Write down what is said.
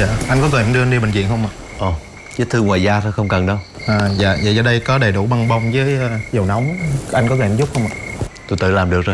Dạ, anh có cần em đưa anh đi bệnh viện không ạ? Ồ, vết thương ngoài da thôi, không cần đâu. Dạ, vậy ở đây có đầy đủ băng bông với dầu nóng. Anh có cần em giúp không ạ? Tôi tự làm được rồi.